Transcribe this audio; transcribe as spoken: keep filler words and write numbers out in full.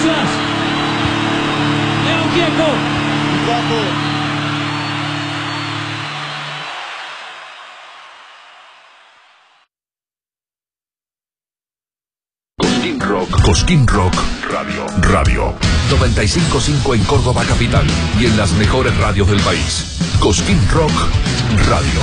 Gracias. León Gieco. Cosquín Rock. Cosquín Rock Radio. Radio. noventa y cinco punto cinco en Córdoba capital y en las mejores radios del país. Cosquín Rock Radio.